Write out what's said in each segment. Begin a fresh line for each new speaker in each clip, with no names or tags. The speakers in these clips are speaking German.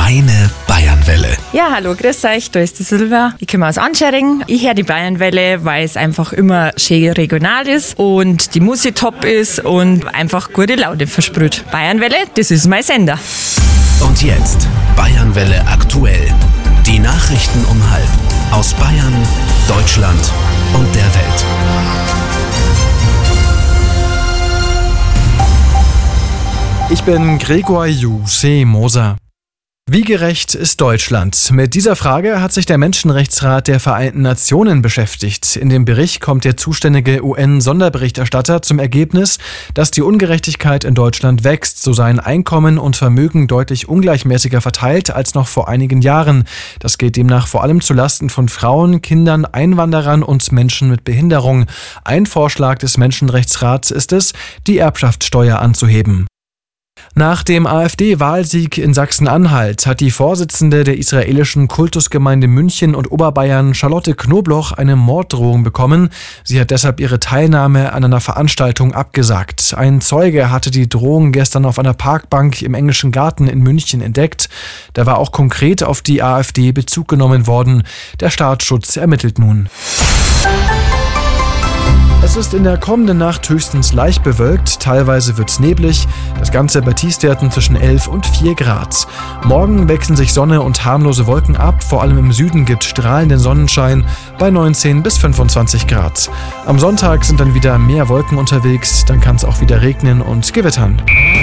Deine Bayernwelle.
Ja, hallo, grüß euch, da ist die Silvia. Ich komme aus Anschering. Ich höre die Bayernwelle, weil es einfach immer schön regional ist und die Musik top ist und einfach gute Laune versprüht. Bayernwelle, das ist mein Sender.
Und jetzt Bayernwelle aktuell. Die Nachrichten um 12:30 aus Bayern, Deutschland und der Welt.
Ich bin Gregor Moser. Wie gerecht ist Deutschland? Mit dieser Frage hat sich der Menschenrechtsrat der Vereinten Nationen beschäftigt. In dem Bericht kommt der zuständige UN-Sonderberichterstatter zum Ergebnis, dass die Ungerechtigkeit in Deutschland wächst. So seien Einkommen und Vermögen deutlich ungleichmäßiger verteilt als noch vor einigen Jahren. Das geht demnach vor allem zulasten von Frauen, Kindern, Einwanderern und Menschen mit Behinderung. Ein Vorschlag des Menschenrechtsrats ist es, die Erbschaftssteuer anzuheben. Nach dem AfD-Wahlsieg in Sachsen-Anhalt hat die Vorsitzende der israelischen Kultusgemeinde München und Oberbayern, Charlotte Knobloch, eine Morddrohung bekommen. Sie hat deshalb ihre Teilnahme an einer Veranstaltung abgesagt. Ein Zeuge hatte die Drohung gestern auf einer Parkbank im Englischen Garten in München entdeckt. Da war auch konkret auf die AfD Bezug genommen worden. Der Staatsschutz ermittelt nun. Es ist in der kommenden Nacht höchstens leicht bewölkt, teilweise wird's neblig, das Ganze bei Tiefstwerten zwischen 11 und 4 Grad. Morgen wechseln sich Sonne und harmlose Wolken ab, vor allem im Süden gibt strahlenden Sonnenschein bei 19 bis 25 Grad. Am Sonntag sind dann wieder mehr Wolken unterwegs, dann kann es auch wieder regnen und gewittern.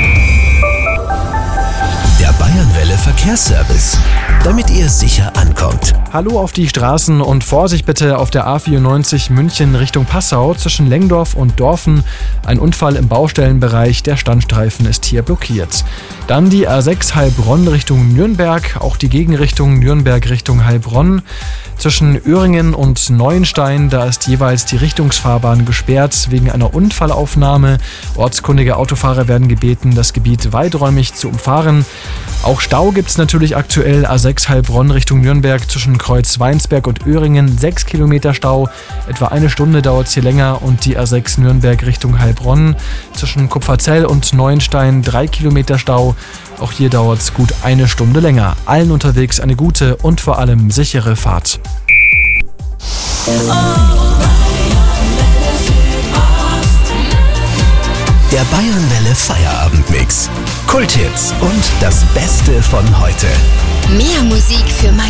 Der Bayernwelle Verkehrsservice, damit ihr sicher ankommt.
Hallo auf die Straßen und Vorsicht bitte auf der A94 München Richtung Passau zwischen Lengdorf und Dorfen. Ein Unfall im Baustellenbereich, der Standstreifen ist hier blockiert. Dann die A6 Heilbronn Richtung Nürnberg, auch die Gegenrichtung Nürnberg Richtung Heilbronn. Zwischen Öhringen und Neuenstein, da ist jeweils die Richtungsfahrbahn gesperrt wegen einer Unfallaufnahme. Ortskundige Autofahrer werden gebeten, das Gebiet weiträumig zu umfahren. Auch Stau gibt es natürlich aktuell, A6 Heilbronn Richtung Nürnberg zwischen Kreuz-Weinsberg und Öhringen, 6 Kilometer Stau, etwa eine Stunde dauert es hier länger und die A6 Nürnberg Richtung Heilbronn zwischen Kupferzell und Neuenstein 3 Kilometer Stau, auch hier dauert es gut eine Stunde länger. Allen unterwegs eine gute und vor allem sichere Fahrt.
Der Bayernwelle Feierabendmix. Kulthits und das Beste von heute.
Mehr Musik für